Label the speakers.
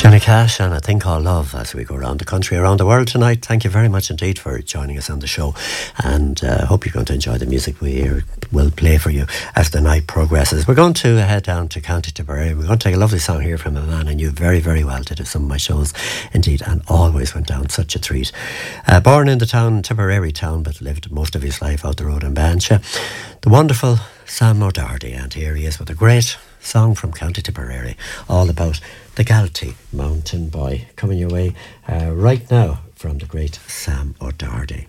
Speaker 1: Johnny Cash and A Thing Called Love as we go around the country, around the world tonight. Thank you very much indeed for joining us on the show, and hope you're going to enjoy the music we will play for you as the night progresses. We're going to head down to County Tipperary. We're going to take a lovely song here from a man I knew very, very well, did some of my shows indeed, and always went down such a treat. Born in the town, Tipperary town, but lived most of his life out the road in Banshee. The wonderful Sam O'Doherty, and here he is with a great song from County Tipperary, all about the Galtee Mountain Boy, coming your way right now from the great Sam O'Doherty.